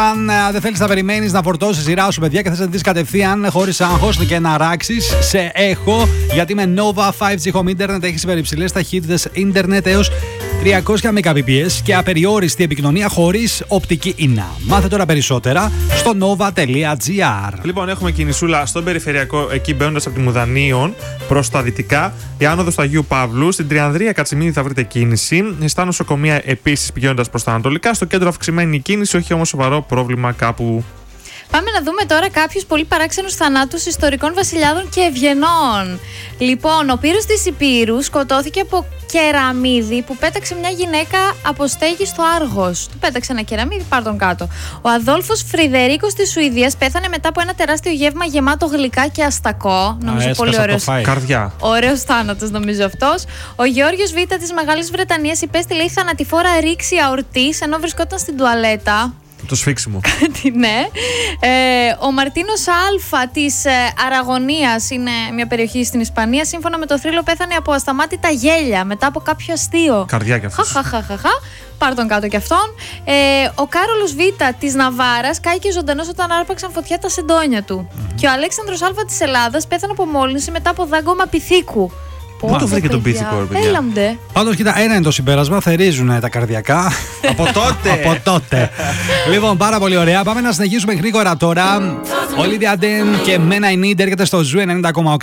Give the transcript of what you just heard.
Αν δεν θέλεις να περιμένεις να φορτώσεις σειρά σου, παιδιά, και θες να δεις κατευθείαν χωρίς άγχος και να ράξεις, σε έχω. Γιατί με Nova 5G Home Internet έχεις υπερυψηλές ταχύτητες ίντερνετ έως 300 Mbps και απεριόριστη επικοινωνία χωρίς οπτική ίνα. Μάθε τώρα περισσότερα στο nova.gr. Λοιπόν, έχουμε κινησούλα στον περιφερειακό, εκεί μπαίνοντας από τη Μουδανίων προς τα δυτικά. Η άνοδος του Αγίου Παύλου. Στην Τριανδρία Κατσιμίδη θα βρείτε κίνηση. Στα νοσοκομεία επίσης πηγαίνοντας προς τα ανατολικά. Στο κέντρο αυξημένη κίνηση, όχι όμως σοβαρό πρόβλημα κάπου. Πάμε να δούμε τώρα κάποιους πολύ παράξενους θανάτους ιστορικών βασιλιάδων και ευγενών. Λοιπόν, ο Πύρος της Υπήρου σκοτώθηκε από κεραμίδι που πέταξε μια γυναίκα από στέγη στο Άργος. Του πέταξε ένα κεραμίδι, πάρ' τον κάτω. Ο Αδόλφος Φρυδερίκος της Σουηδίας πέθανε μετά από ένα τεράστιο γεύμα γεμάτο γλυκά και αστακό. Νομίζω πολύ ωραίος. Καρδιά. Ωραίος θάνατος, νομίζω αυτός. Ο Γεώργιος Β της Μεγάλης Βρετανίας υπέστη, λέει, θανατηφόρα ρήξη αορτής ενώ βρισκόταν στην τουαλέτα. Το σφίξιμο. Ναι. Ο Μαρτίνος Α της Αραγωνίας, είναι μια περιοχή στην Ισπανία, σύμφωνα με το θρύλο πέθανε από ασταμάτητα γέλια μετά από κάποιο αστείο. Καρδιά κι αυτός. Πάρ' τον κάτω κι αυτόν. Ο Κάρολος Β της Ναβάρας κάηκε ζωντανός όταν άρπαξαν φωτιά τα σεντόνια του. Και ο Αλέξανδρος Α της Ελλάδας πέθανε από μόλυνση μετά από δάγκωμα πυθίκου. Πού το βρήκε τον πίθηκο, ρε παιδιά? Έλαμντε. Πάντως, κοίτα, ένα είναι το συμπέρασμα. Θερίζουν τα καρδιακά. Από τότε. Λοιπόν, πάρα πολύ ωραία. Πάμε να συνεχίσουμε γρήγορα τώρα. Olivia Den και Mena I Need έρχεται στο Zoo 90,8.